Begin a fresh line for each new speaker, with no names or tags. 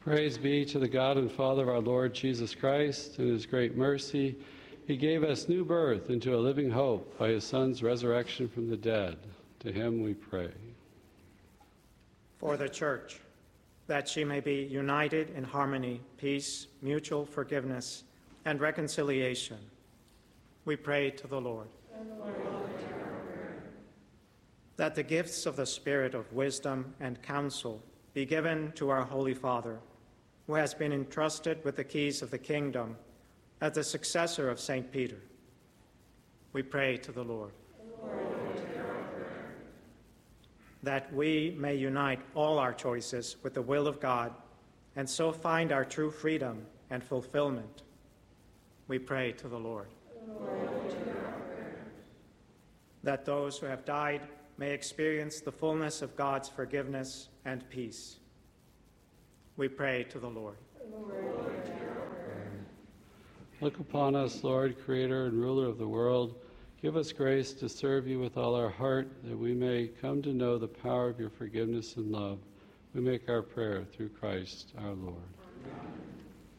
Praise be to the God and Father of our Lord Jesus Christ. In his great mercy, he gave us new birth into a living hope by his Son's resurrection from the dead. To him we pray.
For the Church, that she may be united in harmony, peace, mutual forgiveness, and reconciliation, we pray to the Lord. That the gifts of the Spirit of wisdom and counsel be given to our Holy Father, who has been entrusted with the keys of the kingdom as the successor of St. Peter. We pray to the Lord. That we may unite all our choices with the will of God and so find our true freedom and fulfillment. We pray to the Lord. That those who have died may experience the fullness of God's forgiveness and peace. We pray to the Lord.
Look upon us, Lord, Creator and Ruler of the world. Give us grace to serve you with all our heart, that we may come to know the power of your forgiveness and love. We make our prayer through Christ our Lord.